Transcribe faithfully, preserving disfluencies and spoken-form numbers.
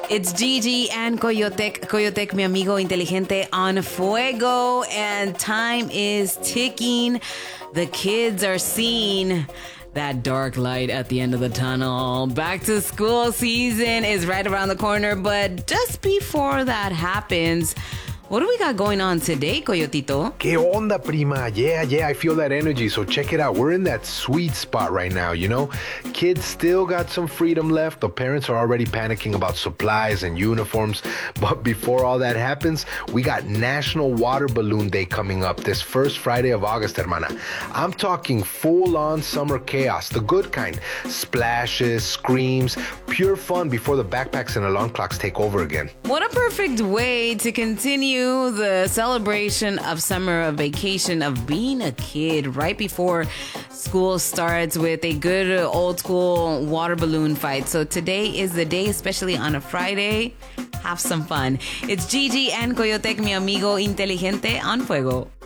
It's Gigi and Coyotec, Coyotec, mi amigo inteligente on fuego, and time is ticking. The kids are seeing that dark light at the end of the tunnel. Back to school season is right around the corner, but just before that happens, what do we got going on today, Coyotito? ¿Qué onda, prima? Yeah, yeah, I feel that energy, so check it out. We're in that sweet spot right now, you know? Kids still got some freedom left. The parents are already panicking about supplies and uniforms. But before all that happens, we got National Water Balloon Day coming up this first Friday of August, hermana. I'm talking full-on summer chaos, the good kind. Splashes, screams, pure fun before the backpacks and alarm clocks take over again. What a perfect way to continue the celebration of summer vacation, of being a kid right before school starts, with a good old school water balloon fight. So today is the day, especially on a Friday. Have some fun. It's Gigi and Coyotec, mi amigo inteligente on fuego.